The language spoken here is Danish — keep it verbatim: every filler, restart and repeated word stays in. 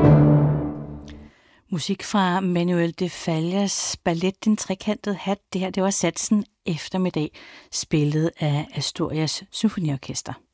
Musik fra Manuel de Fallas ballet Den trekantede hat. Det her, det var Satsen eftermiddag, spillet af Asturias Symfoniorkester.